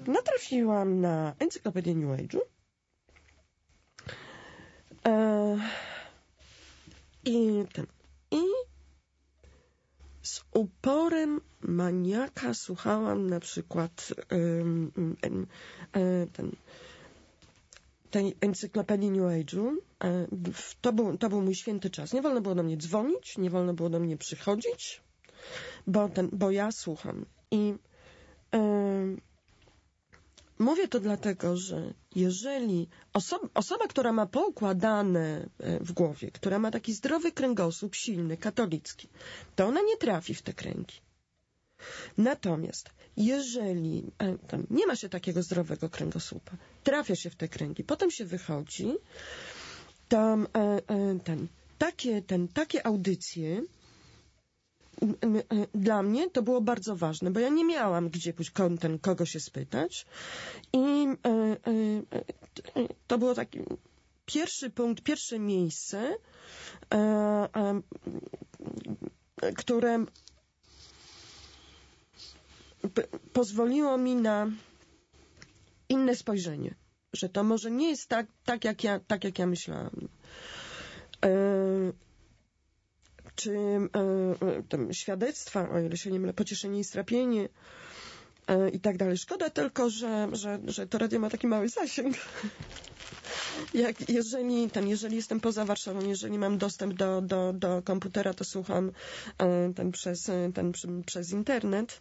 natrafiłam na encyklopedię New Age'u i z uporem maniaka słuchałam na przykład tej encyklopedii New Age'u. To był mój święty czas. Nie wolno było do mnie dzwonić, nie wolno było do mnie przychodzić, bo ja słucham. I mówię to dlatego, że jeżeli osoba, która ma poukładane w głowie, która ma taki zdrowy kręgosłup, silny, katolicki, to ona nie trafi w te kręgi. Natomiast jeżeli nie ma się takiego zdrowego kręgosłupa, trafia się w te kręgi, potem się wychodzi, to takie audycje dla mnie to było bardzo ważne, bo ja nie miałam gdzie pójść, kogo się spytać i to było taki pierwszy punkt, pierwsze miejsce, które pozwoliło mi na inne spojrzenie, że to może nie jest tak jak ja myślałam. Czy świadectwa, o ile się nie mylę, pocieszenie i strapienie i tak dalej. Szkoda tylko, że to radio ma taki mały zasięg. Jeżeli jestem poza Warszawą, jeżeli mam dostęp do komputera, to słucham przez internet.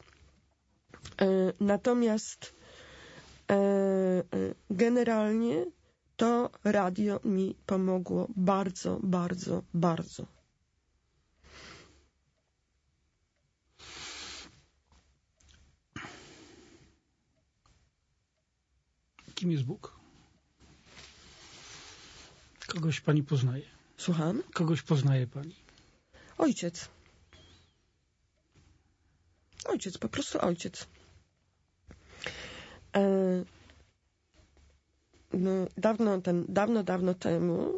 Natomiast generalnie to radio mi pomogło bardzo, bardzo, bardzo. Kim jest Bóg? Kogoś pani poznaje? Słucham? Kogoś poznaje pani? Ojciec. Ojciec, po prostu ojciec. Dawno temu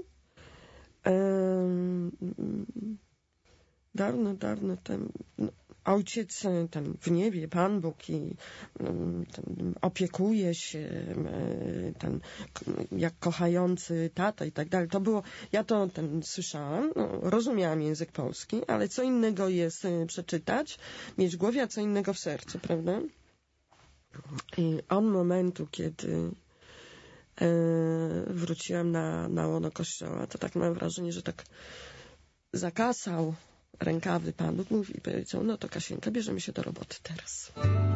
ojciec w niebie, Pan Bóg i opiekuje się jak kochający tata i tak dalej. To było, ja to słyszałam, rozumiałam język polski, ale co innego jest przeczytać, mieć w głowie, a co innego w sercu, prawda? I od momentu, kiedy wróciłam na łono Kościoła, to tak mam wrażenie, że tak zakasał rękawy Pan Bóg, mówi i powiedział, no to Kasieńka, bierzemy się do roboty teraz.